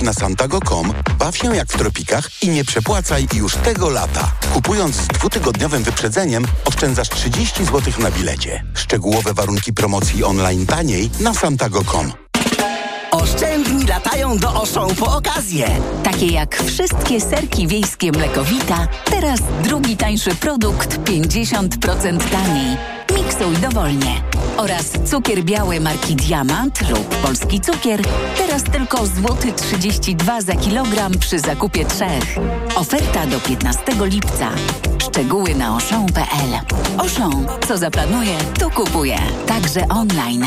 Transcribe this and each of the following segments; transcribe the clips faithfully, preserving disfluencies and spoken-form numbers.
na santago kropka com, baw się jak w tropikach i nie przepłacaj już tego lata. Kupując z dwutygodniowym wyprzedzeniem oszczędzasz trzydzieści złotych na bilecie. Szczegółowe warunki promocji online taniej na santago kropka com. Oszczędni latają do Auchan po okazję. Takie jak wszystkie serki wiejskie Mlekowita, teraz drugi tańszy produkt pięćdziesiąt procent taniej. Miksuj dowolnie. Oraz cukier biały marki Diamant lub Polski Cukier, teraz tylko złoty trzydzieści dwa za kilogram przy zakupie trzech. Oferta do piętnastego lipca. Szczegóły na auchan kropka p l. Auchan, co zaplanuje, to kupuje. Także online.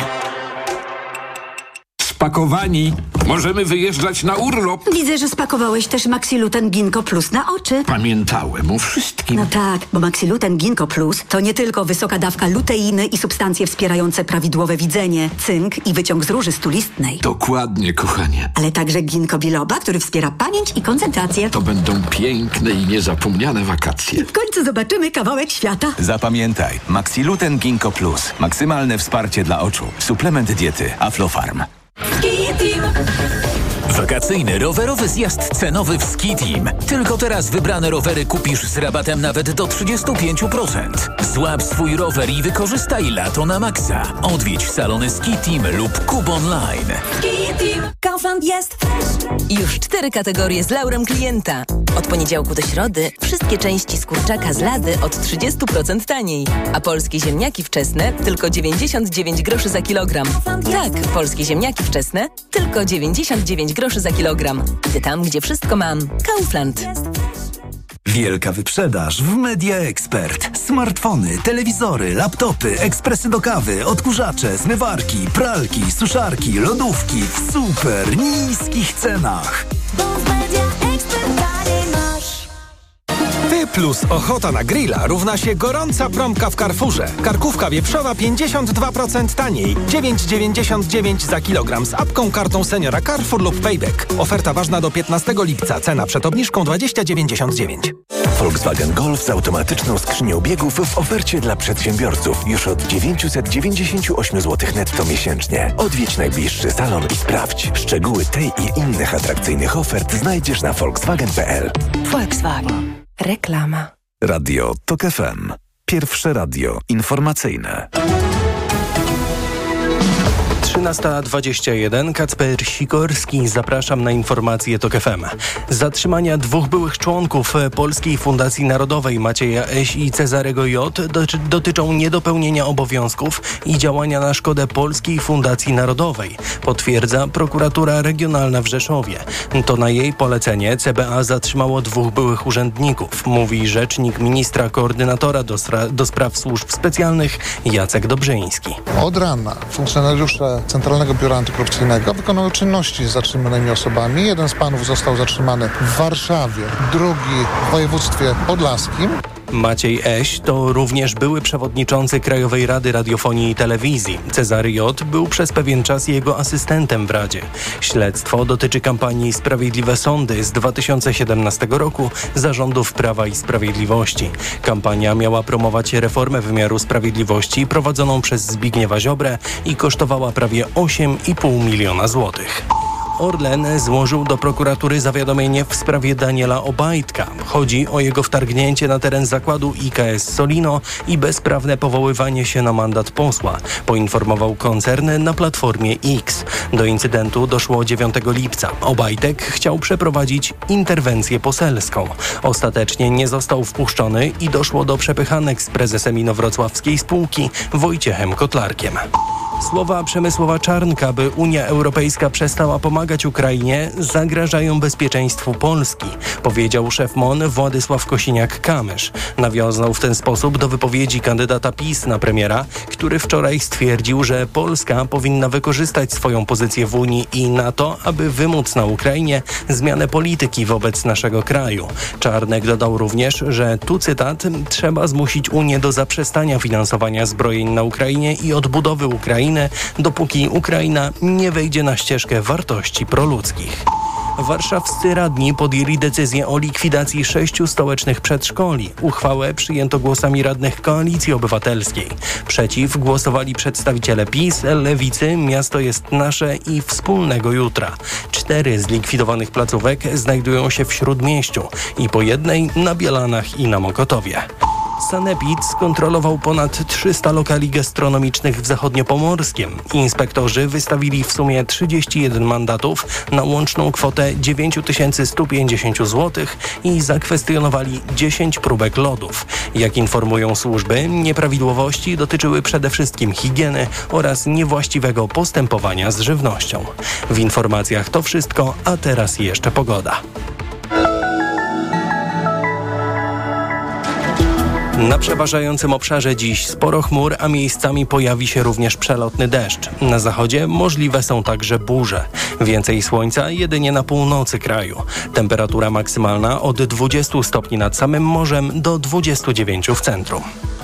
Spakowani. Możemy wyjeżdżać na urlop. Widzę, że spakowałeś też Maxiluten Ginkgo Plus na oczy. Pamiętałem o wszystkim. No tak, bo Maxiluten Ginkgo Plus to nie tylko wysoka dawka luteiny i substancje wspierające prawidłowe widzenie, cynk i wyciąg z róży stulistnej. Dokładnie, kochanie. Ale także ginkgo biloba, który wspiera pamięć i koncentrację. To będą piękne i niezapomniane wakacje. W końcu zobaczymy kawałek świata. Zapamiętaj, Maxiluten Ginkgo Plus. Maksymalne wsparcie dla oczu. Suplement diety Aflofarm. Wakacyjny rowerowy zjazd cenowy w Ski Team. Tylko teraz wybrane rowery kupisz z rabatem nawet do trzydzieści pięć procent. Złap swój rower i wykorzystaj lato na maksa. Odwiedź salony Ski Team lub kup online. Ski Team. Kaufland jest fresh. Już cztery kategorie z laurem klienta. Od poniedziałku do środy wszystkie części z kurczaka z Lady od trzydzieści procent taniej. A polskie ziemniaki wczesne tylko dziewięćdziesiąt dziewięć groszy za kilogram. Tak, polskie ziemniaki wczesne tylko dziewięćdziesiąt dziewięć groszy za kilogram. Idę tam, gdzie wszystko mam. Kaufland. Wielka wyprzedaż w Media Expert. Smartfony, telewizory, laptopy, ekspresy do kawy, odkurzacze, zmywarki, pralki, suszarki, lodówki w super niskich cenach. Bo w Media Expert taniej masz. Ty plus ochota na grilla równa się gorąca promka w Carrefourze. Karkówka wieprzowa pięćdziesiąt dwa procent taniej. dziewięć dziewięćdziesiąt dziewięć za kilogram z apką, kartą seniora Carrefour lub Payback. Oferta ważna do piętnastego lipca. Cena przed obniżką dwadzieścia dziewięćdziesiąt dziewięć. Volkswagen Golf z automatyczną skrzynią biegów w ofercie dla przedsiębiorców już od dziewięćset dziewięćdziesiąt osiem złotych netto miesięcznie. Odwiedź najbliższy salon i sprawdź. Szczegóły tej i innych atrakcyjnych ofert znajdziesz na volkswagen kropka p l. Volkswagen. Reklama. Radio Tok F M. Pierwsze radio informacyjne. trzynasta dwadzieścia jeden. Kacper Sikorski. Zapraszam na informacje Tok F M. Zatrzymania dwóch byłych członków Polskiej Fundacji Narodowej Macieja Eś i Cezarego J. dotyczą niedopełnienia obowiązków i działania na szkodę Polskiej Fundacji Narodowej, potwierdza prokuratura regionalna w Rzeszowie. To na jej polecenie C B A zatrzymało dwóch byłych urzędników, mówi rzecznik ministra koordynatora do, stra- do spraw służb specjalnych Jacek Dobrzyński. Od rana funkcjonariusze Centralnego Biura Antykorupcyjnego wykonały czynności z zatrzymanymi osobami. Jeden z panów został zatrzymany w Warszawie, drugi w województwie podlaskim. Maciej Eś to również były przewodniczący Krajowej Rady Radiofonii i Telewizji. Cezary J. był przez pewien czas jego asystentem w Radzie. Śledztwo dotyczy kampanii Sprawiedliwe Sądy z dwa tysiące siedemnastego roku zarządów Prawa i Sprawiedliwości. Kampania miała promować reformę wymiaru sprawiedliwości prowadzoną przez Zbigniewa Ziobrę i kosztowała prawie osiem i pół miliona złotych. Orlen złożył do prokuratury zawiadomienie w sprawie Daniela Obajtka. Chodzi o jego wtargnięcie na teren zakładu I K S Solino i bezprawne powoływanie się na mandat posła, poinformował koncern na Platformie X. Do incydentu doszło dziewiątego lipca. Obajtek chciał przeprowadzić interwencję poselską. Ostatecznie nie został wpuszczony i doszło do przepychanek z prezesem inowrocławskiej spółki Wojciechem Kotlarkiem. Słowa Przemysława Czarnka, by Unia Europejska przestała pomagać Ukrainie, zagrażają bezpieczeństwu Polski, powiedział szef M O N Władysław Kosiniak-Kamysz. Nawiązał w ten sposób do wypowiedzi kandydata PiS na premiera, który wczoraj stwierdził, że Polska powinna wykorzystać swoją pozycję w Unii i NATO, aby wymóc na Ukrainie zmianę polityki wobec naszego kraju. Czarnek dodał również, że tu cytat, trzeba zmusić Unię do zaprzestania finansowania zbrojeń na Ukrainie i odbudowy Ukrainy, dopóki Ukraina nie wejdzie na ścieżkę wartości proludzkich. Warszawscy radni podjęli decyzję o likwidacji sześciu stołecznych przedszkoli. Uchwałę przyjęto głosami radnych Koalicji Obywatelskiej. Przeciw głosowali przedstawiciele PiS, Lewicy, Miasto jest nasze i Wspólnego Jutra. Cztery z likwidowanych placówek znajdują się w Śródmieściu i po jednej na Bielanach i na Mokotowie. Sanepid skontrolował ponad trzysta lokali gastronomicznych w Zachodniopomorskiem. Inspektorzy wystawili w sumie trzydzieści jeden mandatów na łączną kwotę dziewięć tysięcy sto pięćdziesiąt złotych i zakwestionowali dziesięć próbek lodów. Jak informują służby, nieprawidłowości dotyczyły przede wszystkim higieny oraz niewłaściwego postępowania z żywnością. W informacjach to wszystko, a teraz jeszcze pogoda. Na przeważającym obszarze dziś sporo chmur, a miejscami pojawi się również przelotny deszcz. Na zachodzie możliwe są także burze. Więcej słońca jedynie na północy kraju. Temperatura maksymalna od dwudziestu stopni nad samym morzem do dwudziestu dziewięciu w centrum.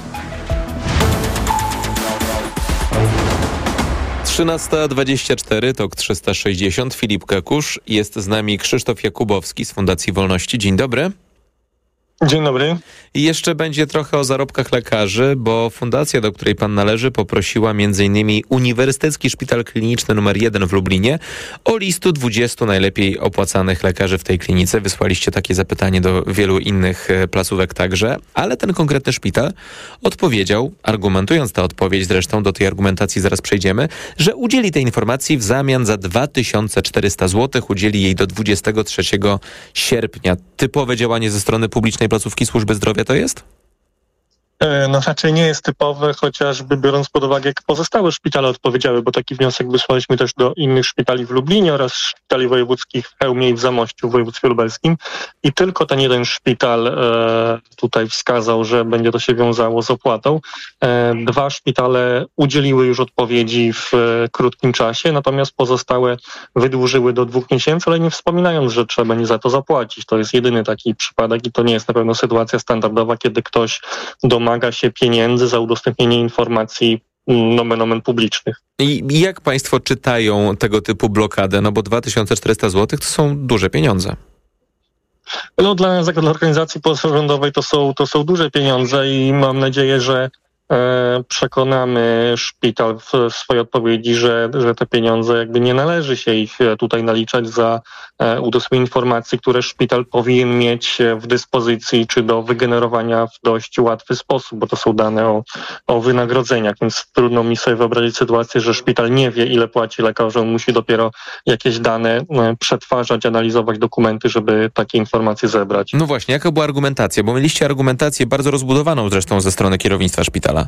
trzynasta dwadzieścia cztery, tok trzysta sześćdziesiąt, Filip Kakusz. Jest z nami Krzysztof Jakubowski z Fundacji Wolności. Dzień dobry. Dzień dobry. I jeszcze będzie trochę o zarobkach lekarzy, bo fundacja, do której pan należy, poprosiła między innymi Uniwersytecki Szpital Kliniczny numer jeden w Lublinie o listu dwudziestu najlepiej opłacanych lekarzy w tej klinice. Wysłaliście takie zapytanie do wielu innych placówek także, ale ten konkretny szpital odpowiedział, argumentując tę odpowiedź, zresztą do tej argumentacji zaraz przejdziemy, że udzieli tej informacji w zamian za dwa tysiące czterysta złotych, udzieli jej do dwudziestego trzeciego sierpnia. Typowe działanie ze strony publicznej placówki służby zdrowia to jest? No raczej nie jest typowe, chociażby biorąc pod uwagę, jak pozostałe szpitale odpowiedziały, bo taki wniosek wysłaliśmy też do innych szpitali w Lublinie oraz szpitali wojewódzkich w Chełmie i w Zamościu w województwie lubelskim i tylko ten jeden szpital e, tutaj wskazał, że będzie to się wiązało z opłatą. E, dwa szpitale udzieliły już odpowiedzi w e, krótkim czasie, natomiast pozostałe wydłużyły do dwóch miesięcy, ale nie wspominając, że trzeba będzie za to zapłacić. To jest jedyny taki przypadek i to nie jest na pewno sytuacja standardowa, kiedy ktoś domaga się pieniędzy za udostępnienie informacji nomen omen publicznych. I jak państwo czytają tego typu blokadę? No bo dwa tysiące czterysta złotych to są duże pieniądze. No dla, dla organizacji pozarządowej to są, to są duże pieniądze i mam nadzieję, że e, przekonamy szpital w swojej odpowiedzi, że, że te pieniądze jakby nie należy się ich tutaj naliczać za e, udostępnienie informacji, które szpital powinien mieć w dyspozycji czy do wygenerowania w dość łatwy sposób, bo to są dane o, o wynagrodzeniach, więc trudno mi sobie wyobrazić sytuację, że szpital nie wie, ile płaci lekarzom, musi dopiero jakieś dane e, przetwarzać, analizować dokumenty, żeby takie informacje zebrać. No właśnie, jaka była argumentacja? Bo mieliście argumentację bardzo rozbudowaną zresztą ze strony kierownictwa szpitala.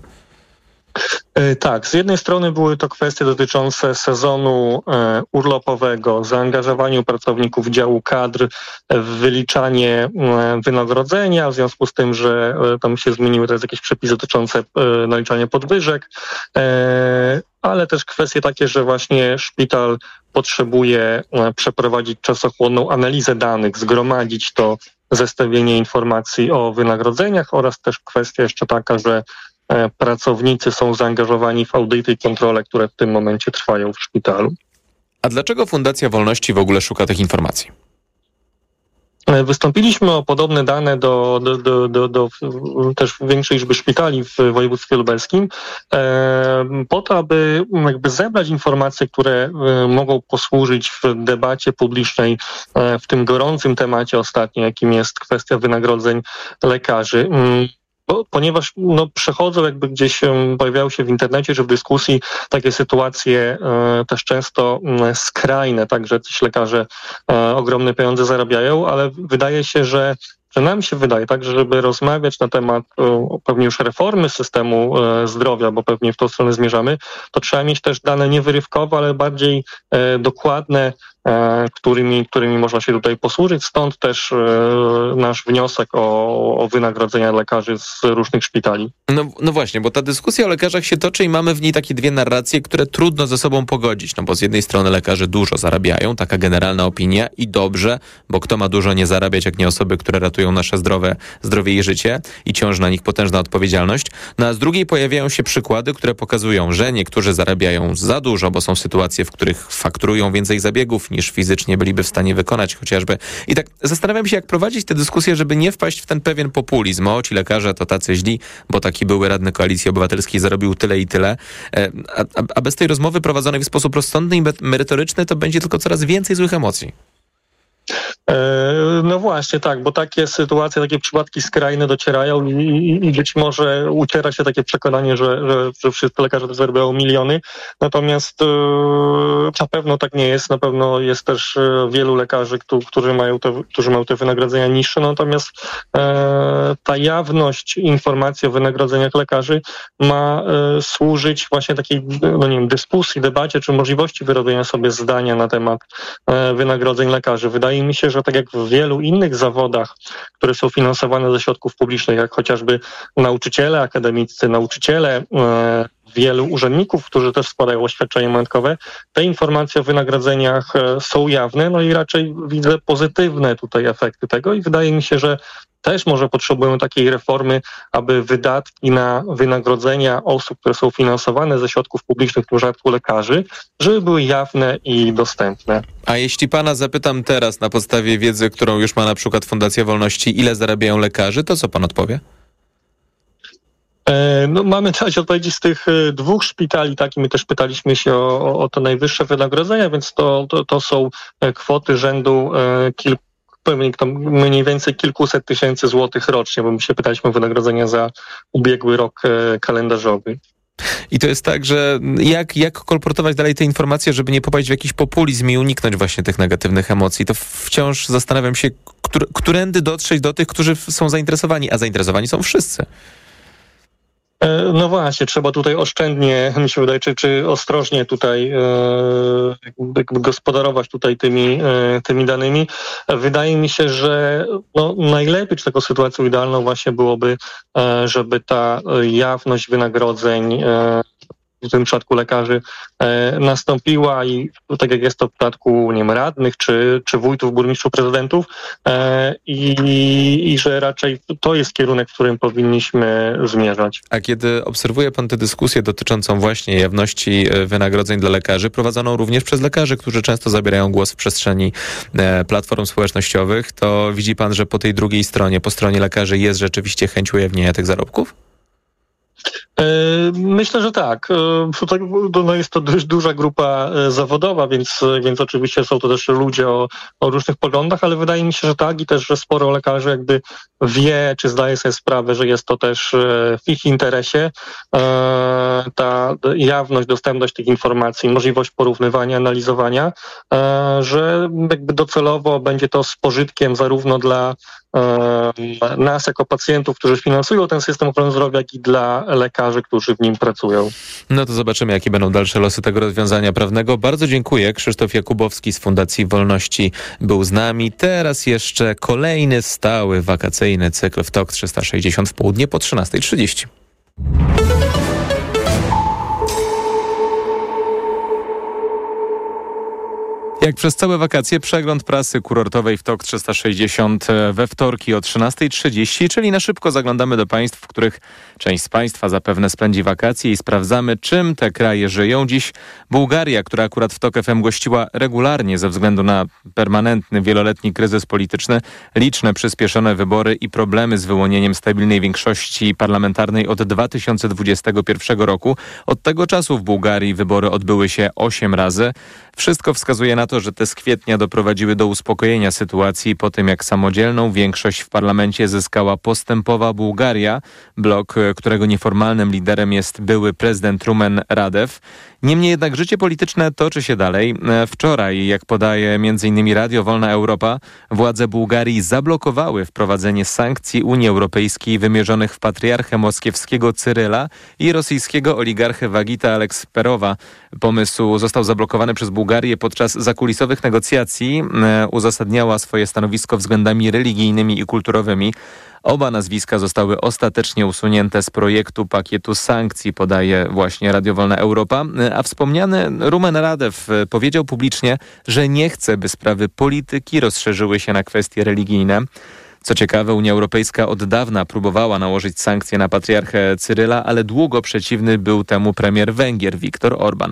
Tak, z jednej strony były to kwestie dotyczące sezonu e, urlopowego, zaangażowaniu pracowników działu kadr w wyliczanie e, wynagrodzenia, w związku z tym, że e, tam się zmieniły teraz jakieś przepisy dotyczące e, naliczania podwyżek, e, ale też kwestie takie, że właśnie szpital potrzebuje e, przeprowadzić czasochłonną analizę danych, zgromadzić to zestawienie informacji o wynagrodzeniach oraz też kwestia jeszcze taka, że pracownicy są zaangażowani w audyty i kontrole, które w tym momencie trwają w szpitalu. A dlaczego Fundacja Wolności w ogóle szuka tych informacji? Wystąpiliśmy o podobne dane do, do, do, do, do też większej liczby szpitali w województwie lubelskim e, po to, aby jakby zebrać informacje, które e, mogą posłużyć w debacie publicznej e, w tym gorącym temacie ostatnio, jakim jest kwestia wynagrodzeń lekarzy. Mm. Bo, ponieważ no, przechodzą jakby gdzieś um, pojawiały się w internecie, że w dyskusji takie sytuacje e, też często e, skrajne, tak, że ci lekarze e, ogromne pieniądze zarabiają, ale wydaje się, że że nam się wydaje, tak, że żeby rozmawiać na temat o, pewnie już reformy systemu e, zdrowia, bo pewnie w tą stronę zmierzamy, to trzeba mieć też dane nie wyrywkowe, ale bardziej e, dokładne, e, którymi, którymi można się tutaj posłużyć. Stąd też e, nasz wniosek o, o wynagrodzenia lekarzy z różnych szpitali. No, no właśnie, bo ta dyskusja o lekarzach się toczy i mamy w niej takie dwie narracje, które trudno ze sobą pogodzić. No bo z jednej strony lekarze dużo zarabiają, taka generalna opinia i dobrze, bo kto ma dużo nie zarabiać, jak nie osoby, które ratują nasze zdrowe, zdrowie i życie i ciąży na nich potężna odpowiedzialność. No a z drugiej pojawiają się przykłady, które pokazują, że niektórzy zarabiają za dużo, bo są sytuacje, w których fakturują więcej zabiegów niż fizycznie byliby w stanie wykonać chociażby. I tak zastanawiam się, jak prowadzić tę dyskusję, żeby nie wpaść w ten pewien populizm. O, ci lekarze to tacy źli, bo taki były radny Koalicji Obywatelskiej, zarobił tyle i tyle. A, a, a bez tej rozmowy prowadzonej w sposób rozsądny i merytoryczny to będzie tylko coraz więcej złych emocji. No właśnie, tak, bo takie sytuacje, takie przypadki skrajne docierają i, i, i być może uciera się takie przekonanie, że, że, że wszyscy lekarze zarabiają miliony, natomiast e, na pewno tak nie jest, na pewno jest też wielu lekarzy, którzy mają te, którzy mają te wynagrodzenia niższe, natomiast e, ta jawność informacji o wynagrodzeniach lekarzy ma e, służyć właśnie takiej, no nie wiem, dyskusji, debacie, czy możliwości wyrobienia sobie zdania na temat e, wynagrodzeń lekarzy. Wydaje mi się, że tak jak w wielu innych zawodach, które są finansowane ze środków publicznych, jak chociażby nauczyciele akademiccy, nauczyciele, e, wielu urzędników, którzy też składają oświadczenia majątkowe, te informacje o wynagrodzeniach e, są jawne, no i raczej widzę pozytywne tutaj efekty tego i wydaje mi się, że też może potrzebują takiej reformy, aby wydatki na wynagrodzenia osób, które są finansowane ze środków publicznych, w tym przypadku lekarzy, żeby były jawne i dostępne. A jeśli pana zapytam teraz na podstawie wiedzy, którą już ma na przykład Fundacja Wolności, ile zarabiają lekarze, to co pan odpowie? No, mamy też odpowiedzi z tych dwóch szpitali, tak, i my też pytaliśmy się o, o to najwyższe wynagrodzenia, więc to, to, to są kwoty rzędu kilku, mniej więcej kilkuset tysięcy złotych rocznie, bo my się pytaliśmy o wynagrodzenia za ubiegły rok kalendarzowy. I to jest tak, że jak, jak kolportować dalej te informacje, żeby nie popaść w jakiś populizm i uniknąć właśnie tych negatywnych emocji, to wciąż zastanawiam się, któr, którędy dotrzeć do tych, którzy są zainteresowani, a zainteresowani są wszyscy. No właśnie, trzeba tutaj oszczędnie, mi się wydaje, czy, czy ostrożnie tutaj e, jakby gospodarować tutaj tymi, e, tymi danymi. Wydaje mi się, że no, najlepiej, czy taką sytuacją idealną właśnie byłoby, e, żeby ta jawność wynagrodzeń e, w tym przypadku lekarzy e, nastąpiła i tak jak jest to w przypadku nie wiem, radnych, czy, czy wójtów, burmistrzów, prezydentów e, i, i że raczej to jest kierunek, w którym powinniśmy zmierzać. A kiedy obserwuje pan tę dyskusję dotyczącą właśnie jawności wynagrodzeń dla lekarzy, prowadzoną również przez lekarzy, którzy często zabierają głos w przestrzeni e, platform społecznościowych, to widzi pan, że po tej drugiej stronie, po stronie lekarzy jest rzeczywiście chęć ujawnienia tych zarobków? Myślę, że tak. No jest to dość duża grupa zawodowa, więc, więc oczywiście są to też ludzie o, o różnych poglądach, ale wydaje mi się, że tak i też, że sporo lekarzy jakby wie, czy zdaje sobie sprawę, że jest to też w ich interesie. Ta jawność, dostępność tych informacji, możliwość porównywania, analizowania, że jakby docelowo będzie to z pożytkiem zarówno dla nas jako pacjentów, którzy finansują ten system ochrony zdrowia, jak i dla lekarzy, którzy w nim pracują. No to zobaczymy, jakie będą dalsze losy tego rozwiązania prawnego. Bardzo dziękuję. Krzysztof Jakubowski z Fundacji Wolności był z nami. Teraz jeszcze kolejny stały wakacyjny cykl w Tok trzysta sześćdziesiąt w południe po trzynasta trzydzieści. Jak przez całe wakacje, przegląd prasy kurortowej w Tok trzysta sześćdziesiąt we wtorki o trzynasta trzydzieści, czyli na szybko zaglądamy do państw, w których część z państwa zapewne spędzi wakacje i sprawdzamy, czym te kraje żyją. Dziś Bułgaria, która akurat w Tok F M gościła regularnie ze względu na permanentny, wieloletni kryzys polityczny, liczne przyspieszone wybory i problemy z wyłonieniem stabilnej większości parlamentarnej od dwa tysiące dwudziestego pierwszego roku. Od tego czasu w Bułgarii wybory odbyły się osiem razy. Wszystko wskazuje na to, że te z kwietnia doprowadziły do uspokojenia sytuacji po tym, jak samodzielną większość w parlamencie zyskała postępowa Bułgaria, blok, którego nieformalnym liderem jest były prezydent Rumen Radew. Niemniej jednak życie polityczne toczy się dalej. Wczoraj, jak podaje między innymi Radio Wolna Europa, władze Bułgarii zablokowały wprowadzenie sankcji Unii Europejskiej wymierzonych w patriarchę moskiewskiego Cyryla i rosyjskiego oligarchę Wagita Aleksperowa. Pomysł został zablokowany przez Bułgarię podczas zakulisowych negocjacji. Uzasadniała swoje stanowisko względami religijnymi i kulturowymi. Oba nazwiska zostały ostatecznie usunięte z projektu pakietu sankcji, podaje właśnie Radio Wolna Europa. A wspomniany Rumen Radew powiedział publicznie, że nie chce, by sprawy polityki rozszerzyły się na kwestie religijne. Co ciekawe, Unia Europejska od dawna próbowała nałożyć sankcje na patriarchę Cyryla, ale długo przeciwny był temu premier Węgier Viktor Orbán.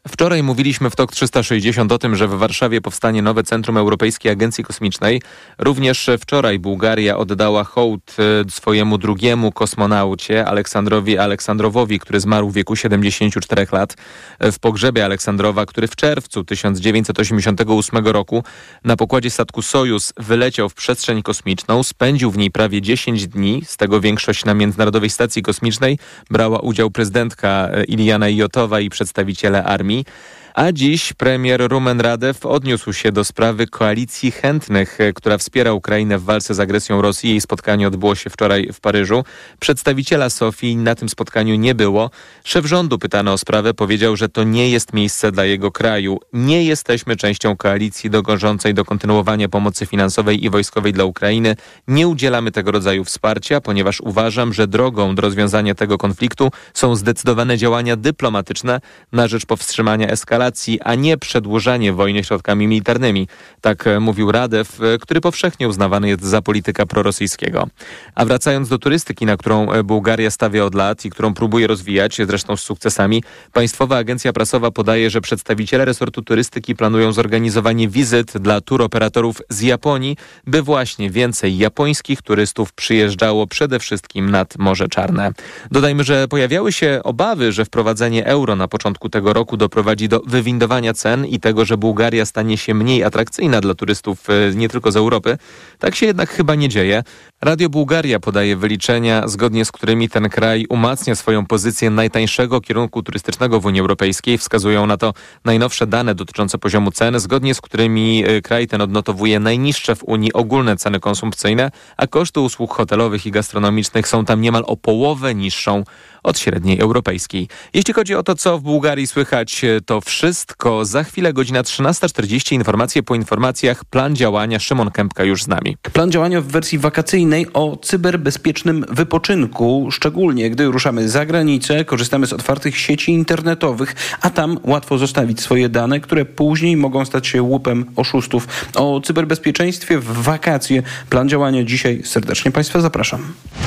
Wczoraj mówiliśmy w Tok trzysta sześćdziesiąt o tym, że w Warszawie powstanie nowe Centrum Europejskiej Agencji Kosmicznej. Również wczoraj Bułgaria oddała hołd swojemu drugiemu kosmonaucie, Aleksandrowi Aleksandrowowi, który zmarł w wieku siedemdziesięciu czterech lat. W pogrzebie Aleksandrowa, który w czerwcu tysiąc dziewięćset osiemdziesiątego ósmego roku na pokładzie statku Sojuz wyleciał w przestrzeń kosmiczną, spędził w niej prawie dziesięć dni, z tego większość na Międzynarodowej Stacji Kosmicznej. Brała udział prezydentka Iliana Ijotowa i przedstawiciele armii. A dziś premier Rumen Radew odniósł się do sprawy koalicji chętnych, która wspiera Ukrainę w walce z agresją Rosji. Jej spotkanie odbyło się wczoraj w Paryżu. Przedstawiciela Sofii na tym spotkaniu nie było. Szef rządu, pytany o sprawę, powiedział, że to nie jest miejsce dla jego kraju. Nie jesteśmy częścią koalicji dążącej do kontynuowania pomocy finansowej i wojskowej dla Ukrainy. Nie udzielamy tego rodzaju wsparcia, ponieważ uważam, że drogą do rozwiązania tego konfliktu są zdecydowane działania dyplomatyczne na rzecz powstrzymania eskalacji, a nie przedłużanie wojny środkami militarnymi. Tak mówił Radew, który powszechnie uznawany jest za polityka prorosyjskiego. A wracając do turystyki, na którą Bułgaria stawia od lat i którą próbuje rozwijać, zresztą z sukcesami, Państwowa Agencja Prasowa podaje, że przedstawiciele resortu turystyki planują zorganizowanie wizyt dla turoperatorów z Japonii, by właśnie więcej japońskich turystów przyjeżdżało przede wszystkim nad Morze Czarne. Dodajmy, że pojawiały się obawy, że wprowadzenie euro na początku tego roku doprowadzi do wywindowania cen i tego, że Bułgaria stanie się mniej atrakcyjna dla turystów nie tylko z Europy. Tak się jednak chyba nie dzieje. Radio Bułgaria podaje wyliczenia, zgodnie z którymi ten kraj umacnia swoją pozycję najtańszego kierunku turystycznego w Unii Europejskiej. Wskazują na to najnowsze dane dotyczące poziomu cen, zgodnie z którymi kraj ten odnotowuje najniższe w Unii ogólne ceny konsumpcyjne, a koszty usług hotelowych i gastronomicznych są tam niemal o połowę niższą od średniej europejskiej. Jeśli chodzi o to, co w Bułgarii słychać, to wszystko. Za chwilę godzina trzynasta czterdzieści. Informacje po informacjach. Plan działania. Szymon Kępka już z nami. Plan działania w wersji wakacyjnej o cyberbezpiecznym wypoczynku, szczególnie gdy ruszamy za granicę, korzystamy z otwartych sieci internetowych, a tam łatwo zostawić swoje dane, które później mogą stać się łupem oszustów. O cyberbezpieczeństwie w wakacje. Plan działania dzisiaj. Serdecznie Państwa zapraszam.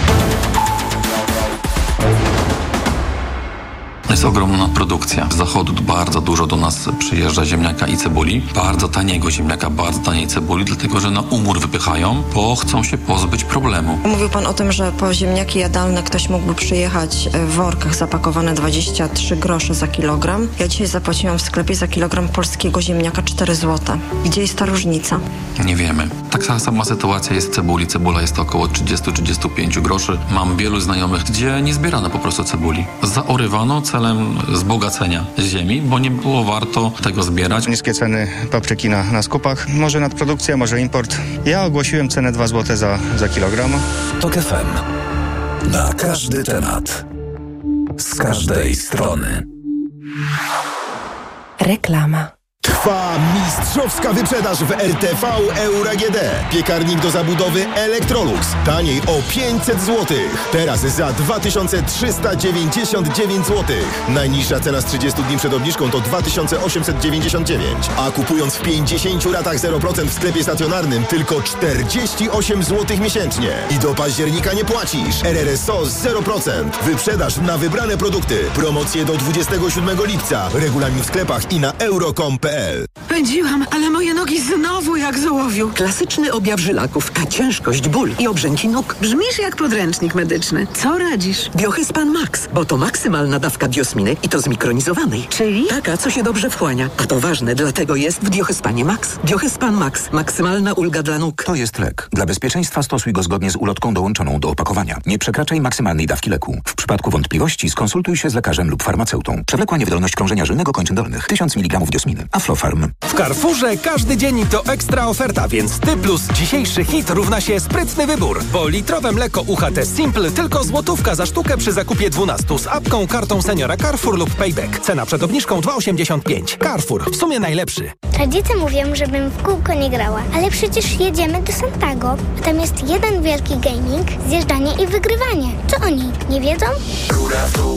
Jest ogromna produkcja. Z zachodu bardzo dużo do nas przyjeżdża ziemniaka i cebuli. Bardzo taniego ziemniaka, bardzo taniej cebuli, dlatego że na umór wypychają, bo chcą się pozbyć problemu. Mówił pan o tym, że po ziemniaki jadalne ktoś mógłby przyjechać w workach zapakowane dwadzieścia trzy grosze za kilogram. Ja dzisiaj zapłaciłam w sklepie za kilogram polskiego ziemniaka cztery złote. Gdzie jest ta różnica? Nie wiemy. Taka sama sytuacja jest w cebuli. Cebula jest około trzydzieści do trzydziestu pięciu groszy. Mam wielu znajomych, gdzie nie zbierano po prostu cebuli. Zaorywano celem wzbogacenia ziemi, bo nie było warto tego zbierać. Niskie ceny papryki na, na skupach. Może nadprodukcja, może import. Ja ogłosiłem cenę dwa złote za, za kilogram. Tok F M. Na każdy temat. Z każdej strony. Reklama. Trwa mistrzowska wyprzedaż w R T V Euro A G D. Piekarnik do zabudowy Electrolux. Taniej o pięćset złotych. Teraz za dwa tysiące trzysta dziewięćdziesiąt dziewięć złotych. Najniższa cena z trzydziestu dni przed obniżką to dwa tysiące osiemset dziewięćdziesiąt dziewięć. A kupując w pięćdziesięciu ratach zero procent w sklepie stacjonarnym tylko czterdzieści osiem złotych miesięcznie. I do października nie płacisz. R R S O zero procent. Wyprzedaż na wybrane produkty. Promocje do dwudziestego siódmego lipca. Regulamin w sklepach i na euro kropka com kropka p l. Pędziłam, ale moje nogi znowu jak z ołowiu. Klasyczny objaw żylaków, a ciężkość, ból i obrzęki nóg. Brzmisz jak podręcznik medyczny. Co radzisz? Biohyspan Max, bo to maksymalna dawka biosminy i to zmikronizowanej. Czyli? Taka, co się dobrze wchłania. A to ważne, dlatego jest w Biohyspanie Max. Biohyspan Max. Maksymalna ulga dla nóg. To jest lek. Dla bezpieczeństwa stosuj go zgodnie z ulotką dołączoną do opakowania. Nie przekraczaj maksymalnej dawki leku. W przypadku wątpliwości skonsultuj się z lekarzem lub farmaceutą. Przewlekła niewydolność krążenia żylnego kończyn dolnych. tysiąc miligramów diosminy. Aflofarm. W Carrefourze każdy dzień to ekstra oferta, więc ty plus dzisiejszy hit równa się sprytny wybór. Bo litrowe mleko U H T Simple tylko złotówka za sztukę przy zakupie dwunastu z apką, kartą seniora Carrefour lub Payback. Cena przed obniżką dwa osiemdziesiąt pięć. Carrefour. W sumie najlepszy. Rodzice mówią, żebym w kółko nie grała, ale przecież jedziemy do Santago, a tam jest jeden wielki gaming, zjeżdżanie i wygrywanie. Co oni nie wiedzą? Góra w dół,